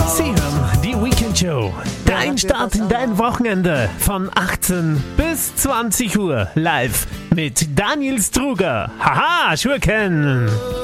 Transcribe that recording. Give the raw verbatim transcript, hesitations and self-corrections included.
Sie hören die Weekend Show. Dein Start in dein Wochenende von achtzehn bis zwanzig Uhr live mit Daniel Struger. Haha, Schurken!